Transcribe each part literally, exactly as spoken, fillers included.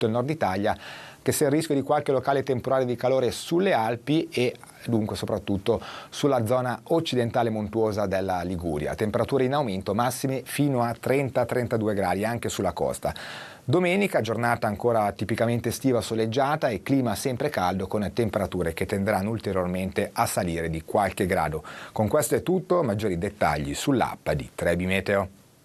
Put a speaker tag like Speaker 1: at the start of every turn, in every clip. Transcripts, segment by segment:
Speaker 1: tutto il nord Italia, che sia il rischio di qualche locale temporale di calore sulle Alpi e dunque soprattutto sulla zona occidentale montuosa della Liguria. Temperature in aumento, massime fino a trenta trentadue gradi anche sulla costa. Domenica giornata ancora tipicamente estiva soleggiata e clima sempre caldo con temperature che tenderanno ulteriormente a salire di qualche grado. Con questo è tutto, maggiori dettagli sull'app di Trebi Meteo.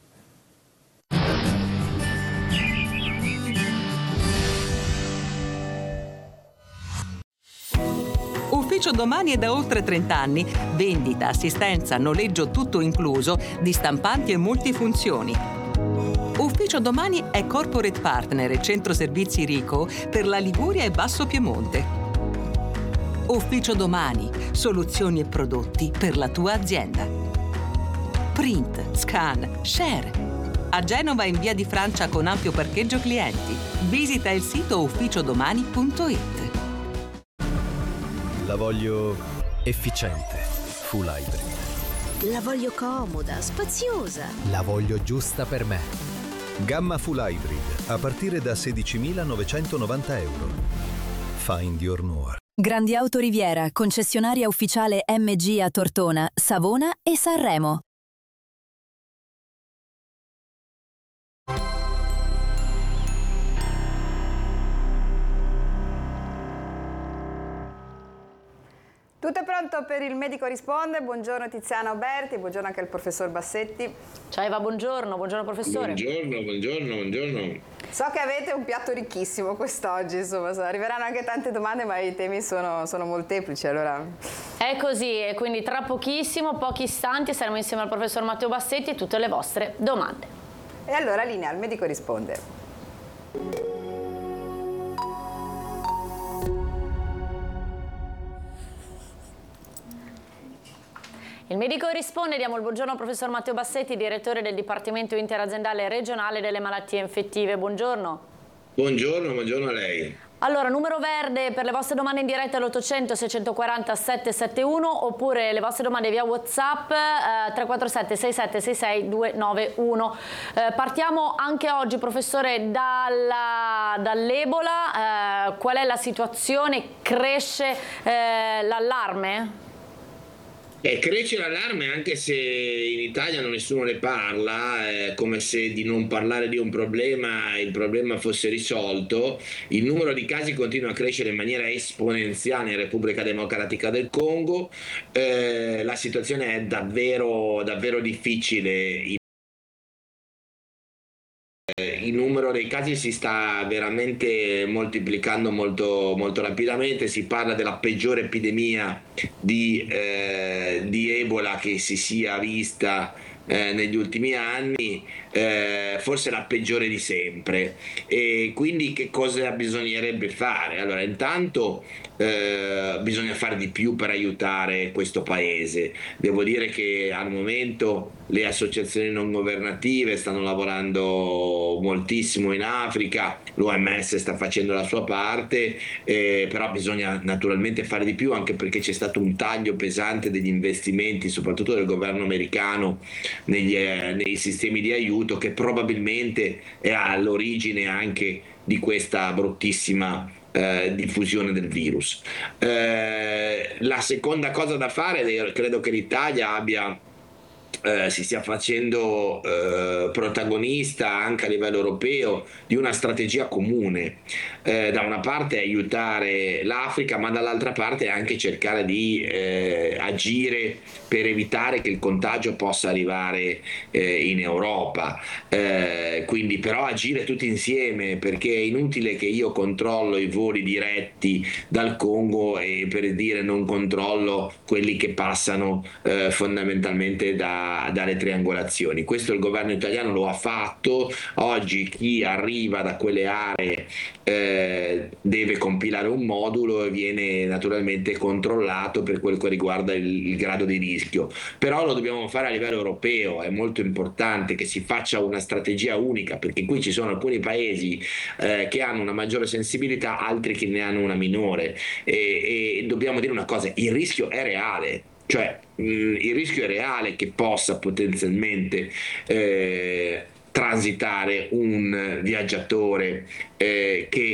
Speaker 2: Ufficio Domani è da oltre trenta anni. Vendita, assistenza, noleggio tutto incluso di stampanti e multifunzioni. Ufficio Domani è corporate partner e centro servizi Rico per la Liguria e Basso Piemonte. Ufficio Domani, soluzioni e prodotti per la tua azienda. Print, scan, share. A Genova in via di Francia con ampio parcheggio clienti. Visita il sito ufficiodomani punto it.
Speaker 3: La voglio efficiente, full hybrid.
Speaker 4: La voglio comoda, spaziosa.
Speaker 3: La voglio giusta per me. Gamma full hybrid a partire da sedicimilanovecentonovanta euro. Find your more.
Speaker 5: Grandi Auto Riviera, concessionaria ufficiale M G a Tortona, Savona e Sanremo.
Speaker 6: Tutto è pronto per il Medico Risponde. Buongiorno Tiziana Oberti, buongiorno anche al professor Bassetti.
Speaker 7: Ciao Eva, buongiorno, buongiorno professore.
Speaker 8: Buongiorno, buongiorno, buongiorno.
Speaker 6: So che avete un piatto ricchissimo quest'oggi, insomma, arriveranno anche tante domande, ma i temi sono, sono molteplici, allora...
Speaker 7: È così, e quindi tra pochissimo, pochi istanti, saremo insieme al professor Matteo Bassetti e tutte le vostre domande.
Speaker 6: E allora linea al Medico Risponde.
Speaker 7: Il Medico Risponde, diamo il buongiorno al professor Matteo Bassetti, direttore del Dipartimento Interaziendale Regionale delle Malattie Infettive. Buongiorno.
Speaker 8: Buongiorno, buongiorno a lei.
Speaker 7: Allora, numero verde per le vostre domande in diretta all'ottocento seicentoquaranta settecentosettantuno oppure le vostre domande via WhatsApp eh, tre quattro sette sei sette sei sei due nove uno. Eh, partiamo anche oggi, professore, dalla, dall'Ebola. Eh, qual è la situazione? Cresce eh, l'allarme?
Speaker 8: Eh, cresce l'allarme anche se in Italia non nessuno ne parla, è come se di non parlare di un problema il problema fosse risolto. Il numero di casi continua a crescere in maniera esponenziale in Repubblica Democratica del Congo, eh, la situazione è davvero, davvero difficile. Il numero dei casi si sta veramente moltiplicando molto, molto rapidamente, si parla della peggiore epidemia di, eh, di Ebola che si sia vista eh, negli ultimi anni, eh, forse la peggiore di sempre. E quindi che cosa bisognerebbe fare? Allora, intanto eh, bisogna fare di più per aiutare questo paese. Devo dire che al momento le associazioni non governative stanno lavorando moltissimo in Africa, l'O M S sta facendo la sua parte, eh, però bisogna naturalmente fare di più, anche perché c'è stato un taglio pesante degli investimenti, soprattutto del governo americano, negli, eh, nei sistemi di aiuto, che probabilmente è all'origine anche di questa bruttissima Eh, diffusione del virus. Eh, la seconda cosa da fare, credo che l'Italia abbia Eh, si stia facendo eh, protagonista anche a livello europeo di una strategia comune, eh, da una parte aiutare l'Africa, ma dall'altra parte anche cercare di eh, agire per evitare che il contagio possa arrivare eh, in Europa, eh, quindi però agire tutti insieme, perché è inutile che io controllo i voli diretti dal Congo e per dire non controllo quelli che passano eh, fondamentalmente da dalle triangolazioni. Questo il governo italiano lo ha fatto. Oggi chi arriva da quelle aree eh, deve compilare un modulo e viene naturalmente controllato per quel che riguarda il, il grado di rischio, però lo dobbiamo fare a livello europeo. È molto importante che si faccia una strategia unica, perché qui ci sono alcuni paesi eh, che hanno una maggiore sensibilità, altri che ne hanno una minore, e, e dobbiamo dire una cosa: il rischio è reale. Cioè mh, il rischio è reale che possa potenzialmente eh, transitare un viaggiatore eh, che